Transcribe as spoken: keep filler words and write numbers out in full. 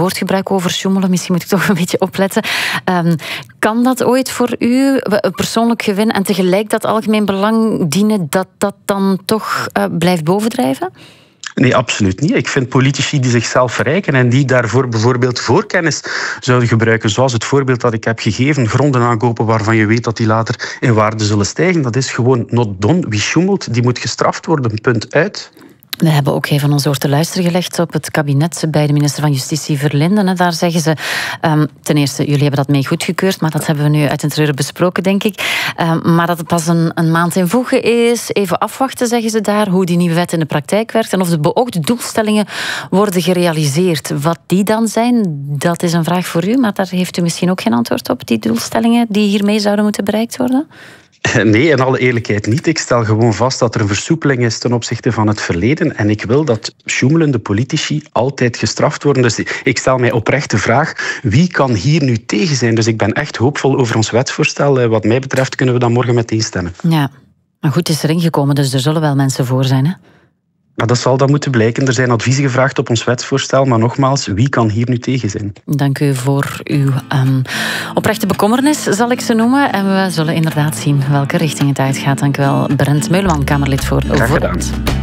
woordgebruik over sjoemelen. Misschien moet ik toch een beetje opletten. Um, kan dat ooit voor u, persoonlijk gewin en tegelijk dat algemeen belang dienen, dat dat dan toch uh, blijft bovendrijven? Nee, absoluut niet. Ik vind politici die zichzelf verrijken en die daarvoor bijvoorbeeld voorkennis zouden gebruiken, zoals het voorbeeld dat ik heb gegeven, gronden aankopen waarvan je weet dat die later in waarde zullen stijgen. Dat is gewoon not done. Wie sjoemelt, die moet gestraft worden. Punt uit. We hebben ook even ons oor te luisteren gelegd op het kabinet bij de minister van Justitie Verlinden. Daar zeggen ze, um, ten eerste, jullie hebben dat mee goedgekeurd, maar dat hebben we nu uit den treuren besproken, denk ik. Um, maar dat het pas een, een maand in voegen is. Even afwachten, zeggen ze daar, hoe die nieuwe wet in de praktijk werkt en of de beoogde doelstellingen worden gerealiseerd. Wat die dan zijn, dat is een vraag voor u, maar daar heeft u misschien ook geen antwoord op, die doelstellingen die hiermee zouden moeten bereikt worden? Nee, in alle eerlijkheid niet. Ik stel gewoon vast dat er een versoepeling is ten opzichte van het verleden. En ik wil dat sjoemelende politici altijd gestraft worden. Dus ik stel mij oprecht de vraag, wie kan hier nu tegen zijn? Dus ik ben echt hoopvol over ons wetsvoorstel. Wat mij betreft kunnen we dan morgen meteen stemmen. Ja, maar goed, het is erin gekomen, dus er zullen wel mensen voor zijn, hè? Maar dat zal dan moeten blijken. Er zijn adviezen gevraagd op ons wetsvoorstel, maar nogmaals, wie kan hier nu tegen zijn? Dank u voor uw um, oprechte bekommernis, zal ik ze noemen. En we zullen inderdaad zien welke richting het uitgaat. Dank u wel, Brent Meuleman, Kamerlid voor Graag gedaan.